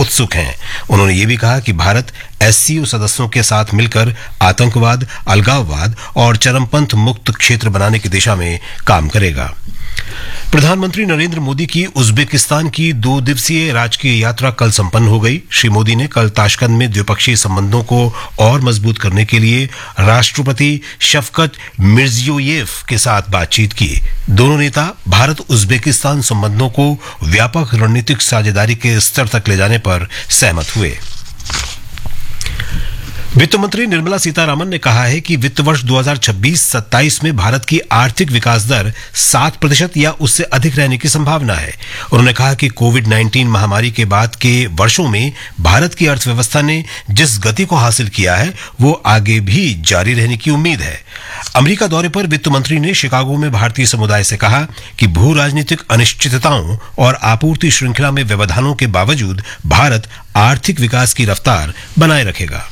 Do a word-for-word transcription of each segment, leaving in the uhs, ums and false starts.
उत्सुक हैं। उन्होंने ये भी कहा कि भारत एससीओ सदस्यों के साथ मिलकर आतंकवाद, अलगाववाद और चरमपंथ मुक्त क्षेत्र बनाने की दिशा में काम करेगा। प्रधानमंत्री नरेंद्र मोदी की उज्बेकिस्तान की दो दिवसीय राजकीय यात्रा कल संपन्न हो गई। श्री मोदी ने कल ताशकंद में द्विपक्षीय संबंधों को और मजबूत करने के लिए राष्ट्रपति शफकत मिर्जियोयेव के साथ बातचीत की। दोनों नेता भारत उज्बेकिस्तान संबंधों को व्यापक रणनीतिक साझेदारी के स्तर तक ले जाने पर सहमत हुए। वित्त मंत्री निर्मला सीतारामन ने कहा है कि वित्त वर्ष दो हज़ार छब्बीस सत्ताईस में भारत की आर्थिक विकास दर सात प्रतिशत या उससे अधिक रहने की संभावना है। उन्होंने कहा कि कोविड उन्नीस महामारी के बाद के वर्षों में भारत की अर्थव्यवस्था ने जिस गति को हासिल किया है वो आगे भी जारी रहने की उम्मीद है। अमेरिका दौरे पर वित्त मंत्री ने शिकागो में भारतीय समुदाय से कहा कि भू राजनीतिक अनिश्चितताओं और आपूर्ति श्रृंखला में व्यवधानों के बावजूद भारत आर्थिक विकास की रफ्तार बनाए रखेगा।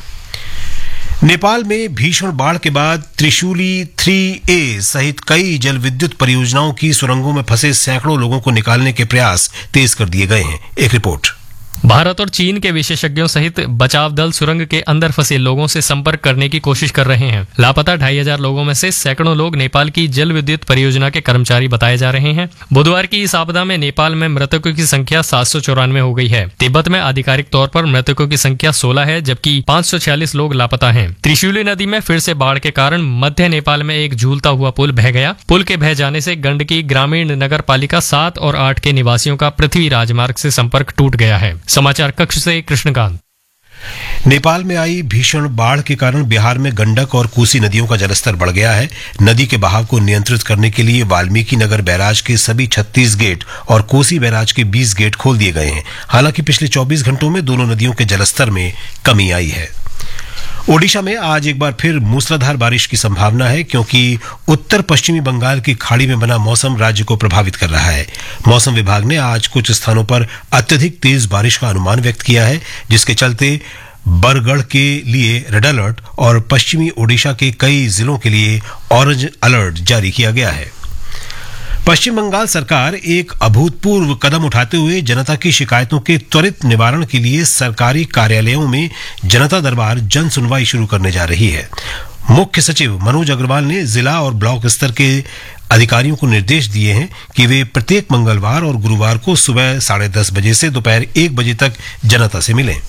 नेपाल में भीषण बाढ़ के बाद त्रिशूली थ्री ए सहित कई जल विद्युत परियोजनाओं की सुरंगों में फंसे सैकड़ों लोगों को निकालने के प्रयास तेज कर दिए गए हैं। एक रिपोर्ट। भारत और चीन के विशेषज्ञों सहित बचाव दल सुरंग के अंदर फंसे लोगों से संपर्क करने की कोशिश कर रहे हैं। लापता ढाई हजार लोगों में से सैकड़ों लोग नेपाल की जल विद्युत परियोजना के कर्मचारी बताए जा रहे हैं। बुधवार की इस आपदा में नेपाल में मृतकों की संख्या सात सौ चौरानवे हो गई है। तिब्बत में आधिकारिक तौर पर मृतकों की संख्या सोलह है, जबकि पाँच सौ छियालीस लोग लापता हैं। त्रिशूली नदी में फिर से बाढ़ के कारण मध्य नेपाल में एक झूलता हुआ पुल बह गया। पुल के बह जाने से गंडकी ग्रामीण नगर पालिका सात और आठ के निवासियों का पृथ्वी राजमार्ग से संपर्क टूट गया है। समाचार कक्ष से कृष्णकांत। नेपाल में आई भीषण बाढ़ के कारण बिहार में गंडक और कोसी नदियों का जलस्तर बढ़ गया है। नदी के बहाव को नियंत्रित करने के लिए वाल्मीकि नगर बैराज के सभी छत्तीस गेट और कोसी बैराज के बीस गेट खोल दिए गए हैं। हालांकि पिछले चौबीस घंटों में दोनों नदियों के जलस्तर में कमी आई है। ओडिशा में आज एक बार फिर मूसलाधार बारिश की संभावना है, क्योंकि उत्तर पश्चिमी बंगाल की खाड़ी में बना मौसम राज्य को प्रभावित कर रहा है। मौसम विभाग ने आज कुछ स्थानों पर अत्यधिक तेज बारिश का अनुमान व्यक्त किया है, जिसके चलते बरगढ़ के लिए रेड अलर्ट और पश्चिमी ओडिशा के कई जिलों के लिए ऑरेंज अलर्ट जारी किया गया है। पश्चिम बंगाल सरकार एक अभूतपूर्व कदम उठाते हुए जनता की शिकायतों के त्वरित निवारण के लिए सरकारी कार्यालयों में जनता दरबार जन सुनवाई शुरू करने जा रही है। मुख्य सचिव मनोज अग्रवाल ने जिला और ब्लॉक स्तर के अधिकारियों को निर्देश दिए हैं कि वे प्रत्येक मंगलवार और गुरुवार को सुबह साढ़े दस बजे से दोपहर एक बजे तक जनता से मिलें।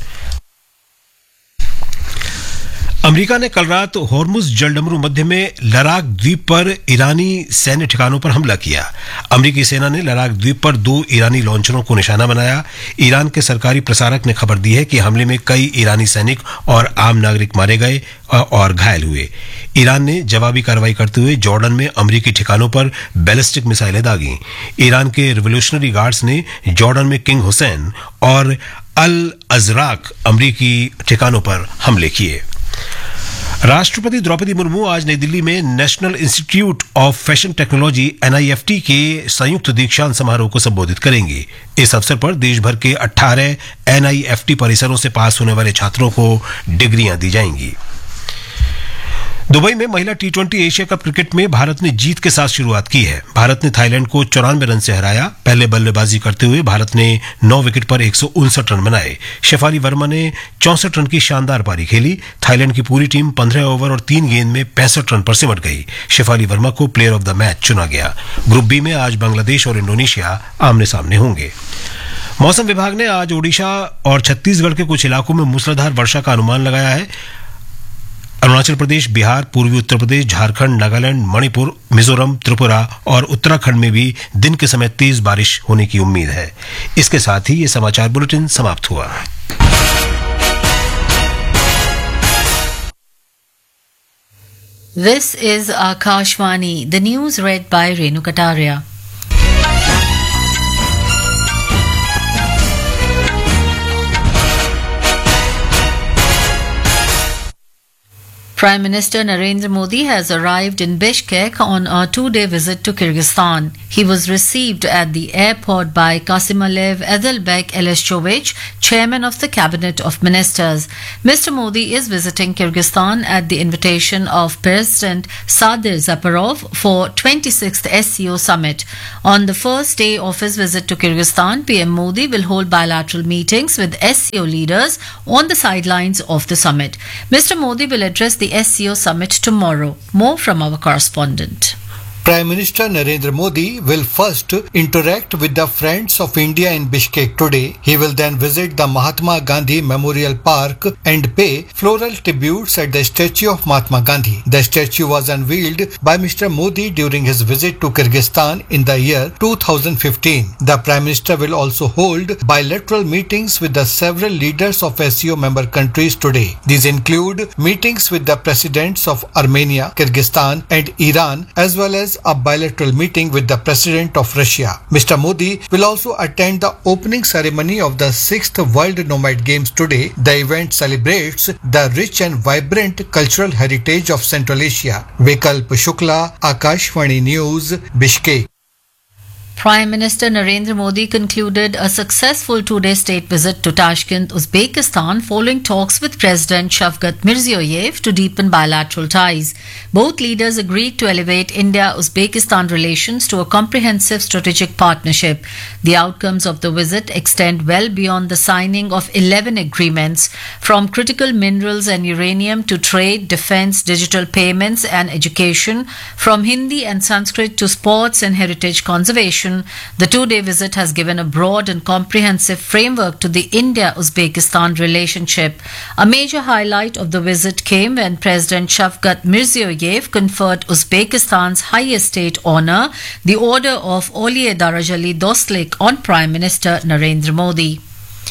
अमेरिका ने कल रात होर्मुज जलडमरू मध्य में लराक द्वीप पर ईरानी सैन्य ठिकानों पर हमला किया। अमेरिकी सेना ने लराक द्वीप पर दो ईरानी लॉन्चरों को निशाना बनाया। ईरान के सरकारी प्रसारक ने खबर दी है कि हमले में कई ईरानी सैनिक और आम नागरिक मारे गए और घायल हुए। ईरान ने जवाबी कार्रवाई करते हुए जॉर्डन में अमेरिकी ठिकानों पर बैलिस्टिक मिसाइलें दागी। ईरान के रिवोल्यूशनरी गार्ड्स ने जॉर्डन में किंग हुसैन और अल अजराक अमेरिकी ठिकानों पर हमले किए। राष्ट्रपति द्रौपदी मुर्मू आज नई दिल्ली में national institute of fashion technology N I F T के संयुक्त दीक्षांत समारोह को संबोधित करेंगे। इस अवसर पर देश भर के अठारह एन आई एफ टी परिसरों से पास होने वाले छात्रों को डिग्रियां दी जाएंगी। दुबई में महिला T twenty Asia cup cricket में भारत ने जीत के साथ शुरुआत की है। भारत ने थाईलैंड को चौरानवे रन से हराया। पहले बल्लेबाजी करते हुए भारत ने नौ विकेट पर एक सौ उनसठ रन बनाए। शेफाली वर्मा ने चौसठ रन की शानदार पारी खेली। थाईलैंड की पूरी टीम पंद्रह ओवर और तीन गेंद में पैंसठ रन पर सिमट गई। शेफाली वर्मा को प्लेयर ऑफ द मैच चुना गया। ग्रुप बी में आज बांग्लादेश और इंडोनेशिया आमने सामने होंगे। मौसम विभाग ने आज ओडिशा और छत्तीसगढ़ के कुछ इलाकों में मूसलाधार वर्षा का अनुमान लगाया है। अरुणाचल प्रदेश, बिहार, पूर्वी उत्तर प्रदेश, झारखंड, नागालैंड, मणिपुर, मिजोरम, त्रिपुरा और उत्तराखंड में भी दिन के समय तेज बारिश होने की उम्मीद है। इसके साथ ही ये समाचार बुलेटिन समाप्त हुआ। This is Akashvani, the news read by Renu Kataria. Prime Minister Narendra Modi has arrived in Bishkek on a two-day visit to Kyrgyzstan. He was received at the airport by Kasimalev Edelbek Elishchovich, chairman of the Cabinet of Ministers. Mister Modi is visiting Kyrgyzstan at the invitation of President Sadir Zaparov for twenty-sixth S C O summit. On the first day of his visit to Kyrgyzstan, P M Modi will hold bilateral meetings with S C O leaders on the sidelines of the summit. Mister Modi will address the S C O summit tomorrow. More from our correspondent. Prime Minister Narendra Modi will first interact with the Friends of India in Bishkek today. He will then visit the Mahatma Gandhi Memorial Park and pay floral tributes at the statue of Mahatma Gandhi. The statue was unveiled by Mister Modi during his visit to Kyrgyzstan in the year two thousand fifteen. The Prime Minister will also hold bilateral meetings with the several leaders of S C O member countries today. These include meetings with the presidents of Armenia, Kyrgyzstan and Iran, as well as a bilateral meeting with the President of Russia. Mister Modi will also attend the opening ceremony of the sixth World Nomad Games today. The event celebrates the rich and vibrant cultural heritage of Central Asia. Vikalp Shukla, Akashvani News, Bishkek. Prime Minister Narendra Modi concluded a successful two-day state visit to Tashkent, Uzbekistan, following talks with President Shavkat Mirziyoyev to deepen bilateral ties. Both leaders agreed to elevate India-Uzbekistan relations to a comprehensive strategic partnership. The outcomes of the visit extend well beyond the signing of eleven agreements, from critical minerals and uranium to trade, defense, digital payments and education, from Hindi and Sanskrit to sports and heritage conservation. The two-day visit has given a broad and comprehensive framework to the India-Uzbekistan relationship. A major highlight of the visit came when President Shavkat Mirziyoyev conferred Uzbekistan's highest state honor, the Order of Oliye Darajali Dostlik, on Prime Minister Narendra Modi.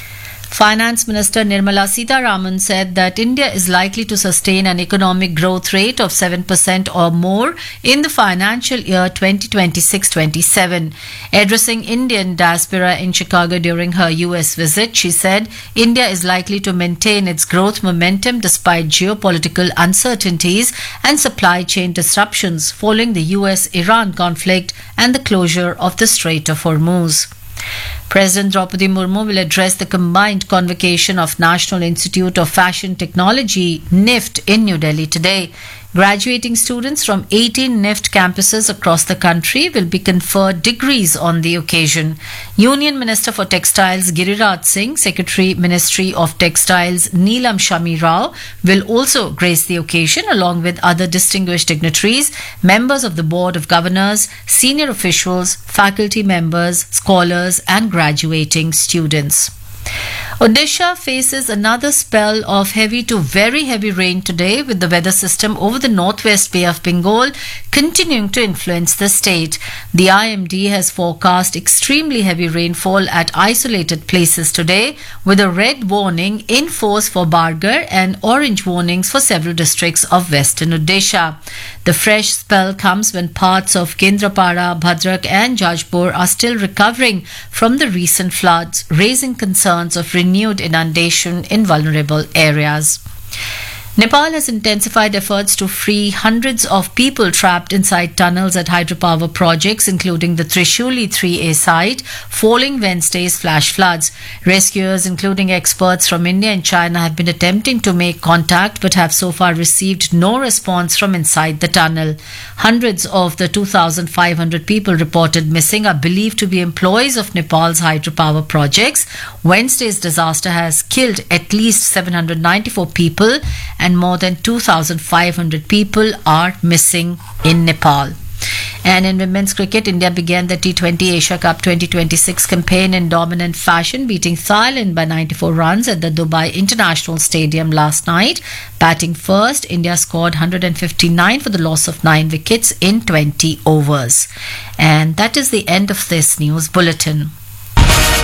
Finance Minister Nirmala Sitharaman said that India is likely to sustain an economic growth rate of seven percent or more in the financial year twenty twenty-six twenty-seven. Addressing Indian diaspora in Chicago during her U S visit, she said India is likely to maintain its growth momentum despite geopolitical uncertainties and supply chain disruptions following the U S Iran conflict and the closure of the Strait of Hormuz. President Draupadi Murmu will address the combined convocation of National Institute of Fashion Technology (N I F T) in New Delhi today. Graduating students from eighteen N I F T campuses across the country will be conferred degrees on the occasion. Union Minister for Textiles Giriraj Singh, Secretary Ministry of Textiles Neelam Shami Rao will also grace the occasion along with other distinguished dignitaries, members of the Board of Governors, senior officials, faculty members, scholars and graduating students. Odisha faces another spell of heavy to very heavy rain today, with the weather system over the northwest Bay of Bengal continuing to influence the state. The I M D has forecast extremely heavy rainfall at isolated places today, with a red warning in force for Bargar and orange warnings for several districts of western Odisha. The fresh spell comes when parts of Kendrapara, Bhadrak and Jajpur are still recovering from the recent floods, raising concerns of renewed inundation in vulnerable areas. Nepal has intensified efforts to free hundreds of people trapped inside tunnels at hydropower projects, including the Trishuli three A site, following Wednesday's flash floods. Rescuers, including experts from India and China, have been attempting to make contact but have so far received no response from inside the tunnel. Hundreds of the two thousand five hundred people reported missing are believed to be employees of Nepal's hydropower projects. Wednesday's disaster has killed at least seven hundred ninety-four people and more than two thousand five hundred people are missing in Nepal. And in women's cricket, India began the T twenty Asia Cup twenty twenty-six campaign in dominant fashion, beating Thailand by ninety-four runs at the Dubai International Stadium last night. Batting first, India scored one hundred fifty-nine for the loss of nine wickets in twenty overs. And that is the end of this news bulletin.